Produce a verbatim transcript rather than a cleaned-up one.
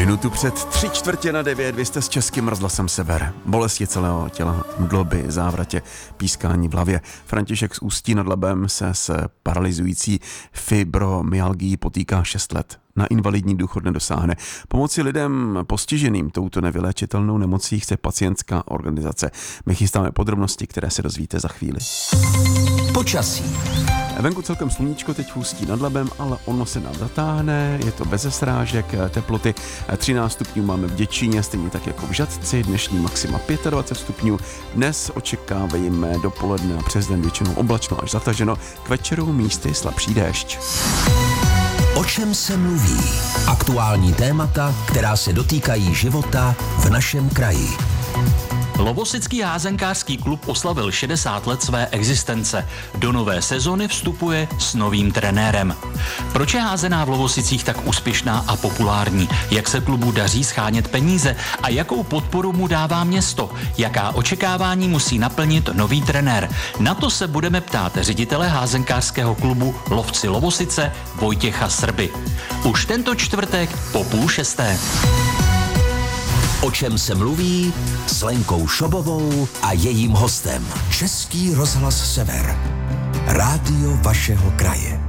Minutu před tři čtvrtě na devět, vy jste s Českým rozhlasem Sever. Bolesti celého těla, mdloby, závratě, pískání v hlavě. František z Ústí nad Labem se s paralyzující fibromyalgií potýká šest let. Na invalidní důchod nedosáhne. Pomoci lidem postiženým touto nevyléčitelnou nemocí chce pacientská organizace. My chystáme podrobnosti, které se dozvíte za chvíli. Počasí. Venku celkem sluníčko teď v Ústí nad Labem, ale ono se nám zatáhne, je to beze srážek, teploty třináct stupňů máme v Děčíně, stejně tak jako v Žatci, dnešní maxima dvacet pět stupňů. Dnes očekávejme dopoledne a přes den většinou oblačno až zataženo, k večeru místy slabší déšť. O čem se mluví? Aktuální témata, která se dotýkají života v našem kraji. Lovosický házenkářský klub oslavil šedesát let své existence. Do nové sezony vstupuje s novým trenérem. Proč je házená v Lovosicích tak úspěšná a populární? Jak se klubu daří schánět peníze a jakou podporu mu dává město? Jaká očekávání musí naplnit nový trenér? Na to se budeme ptát ředitele házenkářského klubu Lovci Lovosice Vojtěcha Srby. Už tento čtvrtek po půl šesté. O čem se mluví s Lenkou Šobovou a jejím hostem. Český rozhlas Sever. Rádio vašeho kraje.